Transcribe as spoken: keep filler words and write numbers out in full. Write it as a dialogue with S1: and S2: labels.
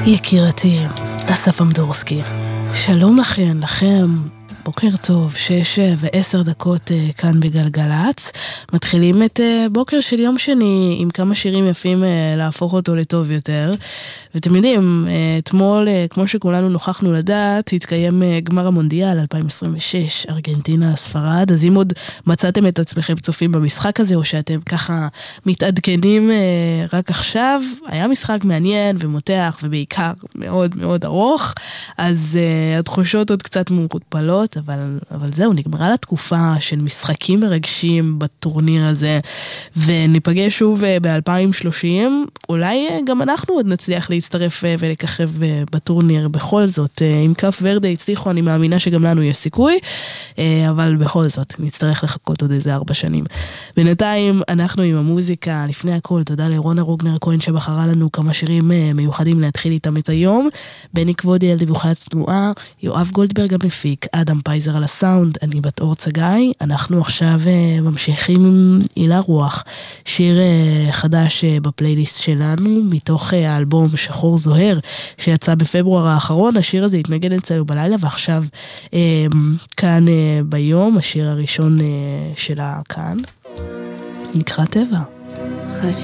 S1: יקירתי, אסף אמדורסקי, שלום לכם, לכם, בוקר טוב, שש ועשר דקות כאן בגלגלץ. מתחילים את בוקר של יום שני עם כמה שירים יפים להפוך אותו לטוב יותר. ואתם יודעים, אתמול, כמו שכולנו נוכחנו לדעת, התקיים גמר המונדיאל אלפיים עשרים ושש, ארגנטינה, ספרד. אז אם עוד מצאתם את עצמכם צופים במשחק הזה, או שאתם ככה מתעדכנים רק עכשיו, היה משחק מעניין ומותח, ובעיקר מאוד מאוד ארוך. אז התחושות עוד קצת מורפלות, אבל, אבל זהו, נגמרה לתקופה של משחקים מרגשים בטורניר הזה, וניפגש שוב ב-אלפיים ושלושים. אולי גם אנחנו עוד נצליח להצטרף ולככב בטורניר בכל זאת. עם קף ורדה הצליחו, אני מאמינה שגם לנו יש סיכוי, אבל בכל זאת נצטרך לחכות עוד איזה ארבע שנים. בינתיים אנחנו עם המוזיקה. לפני הכל, תודה לרונה רוגנר כהן שבחרה לנו כמה שירים מיוחדים להתחיל איתם את היום. בני כבודי על דיווחי התנועה, יואב גולדברג המפיק, אדם פייזר על הסאונד, אני בת אור צגאי. אנחנו עכשיו ממשיכים עם אילה רוח, שיר חדש בפלייליסט שלנו, מתוך האלבום שחור זוהר, שיצא בפברואר האחרון. השיר הזה התנגן אצלנו בלילה, ועכשיו כאן ביום, השיר הראשון שלה כאן, נקרא טבע.